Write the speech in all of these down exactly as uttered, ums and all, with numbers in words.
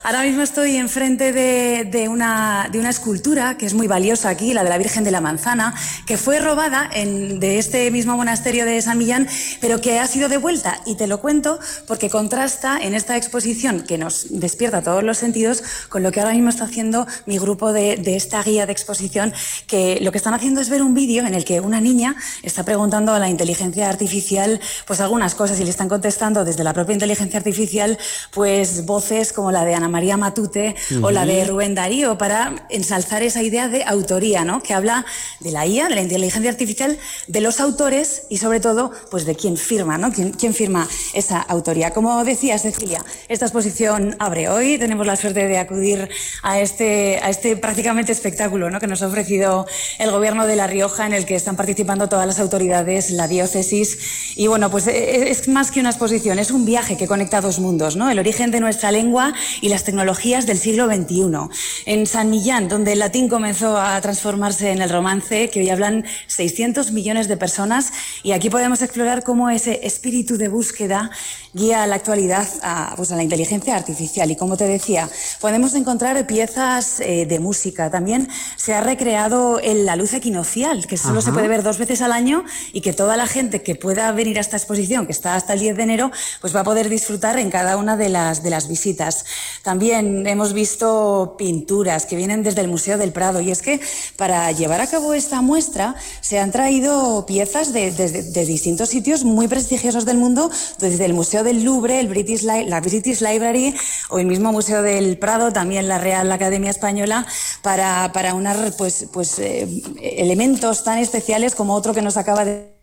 Ahora mismo estoy enfrente de, de, una, de una escultura que es muy valiosa aquí, la de la Virgen de la Manzana, que fue robada en, de este mismo monasterio de San Millán, pero que ha sido devuelta. Y te lo cuento porque contrasta en esta exposición que nos despierta todos los sentidos con lo que ahora mismo está haciendo mi grupo de, de esta guía de exposición, que lo que están haciendo es ver un vídeo en el que una niña está preguntando a la inteligencia artificial pues algunas cosas y le están contestando desde la propia inteligencia artificial pues voces como la de Ana María Matute uh-huh. o la de Rubén Darío, para ensalzar esa idea de autoría, ¿no? Que habla de la I A, de la inteligencia artificial, de los autores y sobre todo pues de quién firma, ¿no? Quién, quién firma esa autoría. Como decía Cecilia, esta exposición abre hoy, tenemos la suerte de acudir a este, a este prácticamente espectáculo, ¿no? Que nos ha ofrecido el gobierno de La Rioja, en el que están participando todas las autoridades, la diócesis, y bueno, pues es más que una exposición, es un viaje que conecta dos mundos, ¿no? El origen de nuestra lengua y las tecnologías del siglo veintiuno. En San Millán, donde el latín comenzó a transformarse en el romance, que hoy hablan seiscientos millones de personas, y aquí podemos explorar cómo ese espíritu de búsqueda guía la actualidad a, pues a la inteligencia artificial. Y como te decía, podemos encontrar piezas eh, de música. También se ha recreado en la luz equinoccial, que solo Ajá. se puede ver dos veces al año y que toda la gente que pueda venir a esta exposición, que está hasta el diez de enero, pues va a poder disfrutar en cada una de las, de las visitas. También hemos visto pinturas que vienen desde el Museo del Prado, y es que para llevar a cabo esta muestra se han traído piezas de, de, de distintos sitios muy prestigiosos del mundo, desde el Museo del Louvre, el British, la British Library o el mismo Museo del Prado, también la Real Academia Española, para, para unar pues, pues, eh, elementos tan especiales como otro que nos acaba de...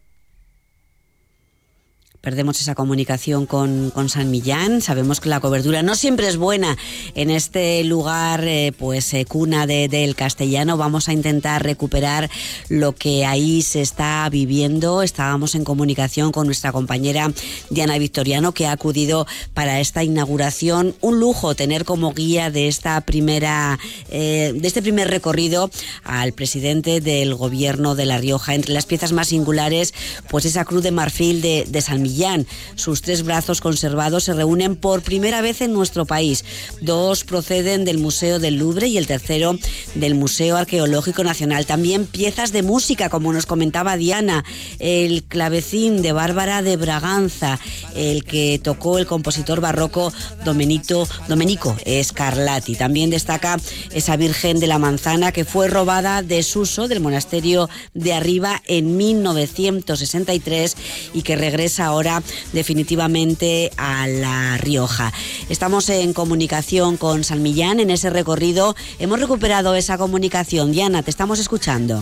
Perdemos esa comunicación con, con San Millán. Sabemos que la cobertura no siempre es buena en este lugar, eh, pues eh, cuna de, del castellano. Vamos a intentar recuperar lo que ahí se está viviendo. Estábamos en comunicación con nuestra compañera Diana Victoriano, que ha acudido para esta inauguración. Un lujo tener como guía de esta primera, eh, de este primer recorrido al presidente del gobierno de La Rioja. Entre las piezas más singulares, pues esa cruz de marfil de, de San Millán. Sus tres brazos conservados se reúnen por primera vez en nuestro país. Dos proceden del Museo del Louvre y el tercero del Museo Arqueológico Nacional. También piezas de música, como nos comentaba Diana, el clavecín de Bárbara de Braganza, el que tocó el compositor barroco Domenico, Domenico Scarlatti. También destaca esa Virgen de la Manzana, que fue robada desuso del monasterio de Arriba en mil novecientos sesenta y tres y que regresa ahora definitivamente a La Rioja. Estamos en comunicación con San Millán en ese recorrido. Hemos recuperado esa comunicación. Diana, te estamos escuchando.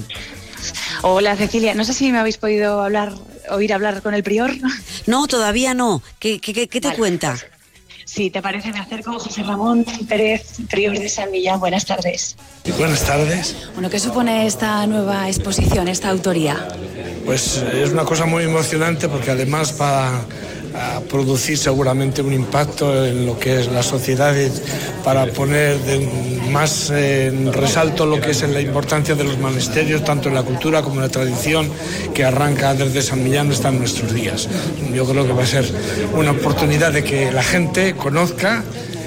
Hola, Cecilia. No sé si me habéis podido hablar, oír hablar con el prior. No, todavía no. ¿Qué, qué, qué te vale, cuenta? Pues, si te parece, me acerco a José Ramón Pérez, prior de San Millán. Buenas tardes. Buenas tardes. Bueno, ¿qué supone esta nueva exposición, esta autoría? Pues es una cosa muy emocionante, porque además va a producir seguramente un impacto en lo que es la sociedad, para poner de más en resalto lo que es la importancia de los monasterios, tanto en la cultura como en la tradición que arranca desde San Millán hasta nuestros días. Yo creo que va a ser una oportunidad de que la gente conozca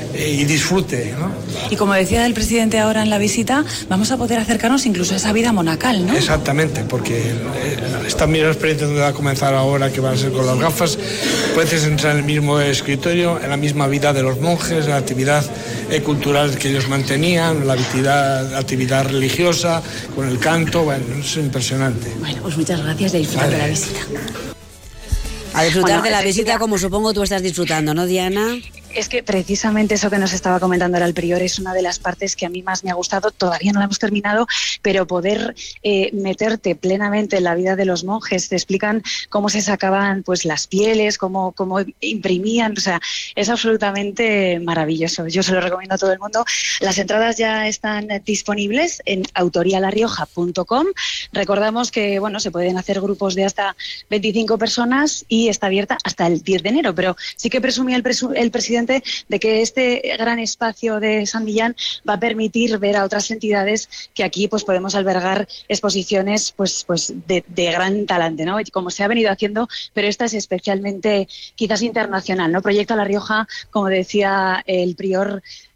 y disfrute, ¿no? Y como decía el presidente ahora en la visita, vamos a poder acercarnos incluso a esa vida monacal, ¿no? Exactamente, porque esta misma experiencia donde va a comenzar ahora, que va a ser con las gafas, puedes entrar en el mismo escritorio, en la misma vida de los monjes, la actividad cultural que ellos mantenían, la actividad, la actividad religiosa, con el canto. Bueno, es impresionante. Bueno, pues muchas gracias, de disfrutar vale. de la visita. A disfrutar bueno, de la visita como supongo tú estás disfrutando, ¿no, Diana? Es que precisamente eso que nos estaba comentando ahora el prior es una de las partes que a mí más me ha gustado. Todavía no la hemos terminado, pero poder eh, meterte plenamente en la vida de los monjes. Te explican cómo se sacaban pues las pieles, cómo, cómo imprimían. O sea, es absolutamente maravilloso. Yo se lo recomiendo a todo el mundo. Las entradas ya están disponibles en autoría la rioja punto com. Recordamos que bueno, se pueden hacer grupos de hasta veinticinco personas y está abierta hasta el diez de enero. Pero sí que presumía el, presu- el presidente de que este gran espacio de San Millán va a permitir ver a otras entidades que aquí pues podemos albergar exposiciones pues pues de, de gran talante, ¿no? Como se ha venido haciendo, pero esta es especialmente quizás internacional, ¿no? Proyecto La Rioja, como decía el prior,